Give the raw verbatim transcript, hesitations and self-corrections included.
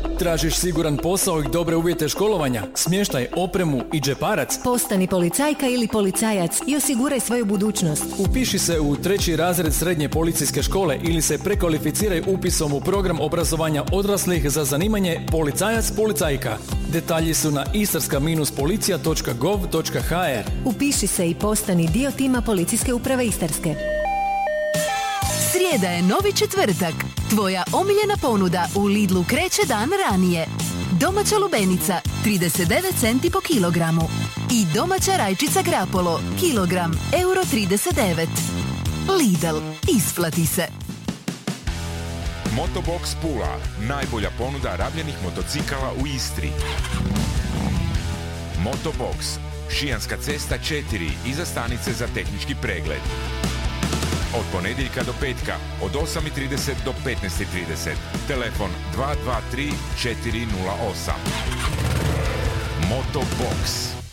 Tražiš siguran posao i dobre uvjete školovanja, smještaj, opremu i džeparac? Postani policajka ili policajac i osiguraj svoju budućnost. Upiši se u treći razred srednje policijske škole ili se prekvalificiraj upisom u program obrazovanja odraslih za zanimanje policajac-policajka. Detalji su na istarska policija točka gov točka ha er. Upiši se i postani dio tima Policijske uprave Istarske. Srijeda je novi četvrtak. Tvoja omiljena ponuda u Lidlu kreće dan ranije. Domaća lubenica trideset devet centi po kilogramu. I domaća rajčica grapolo, kilogram, euro trideset devet. Lidl, isplati se. Motobox Pula, najbolja ponuda rabljenih motocikala u Istri. Motobox, Šijanska cesta četiri, iza stanice za tehnički pregled. Od ponedjeljka do petka, od osam i trideset do petnaest i trideset. Telefon dva dva tri četiri nula osam. Motobox.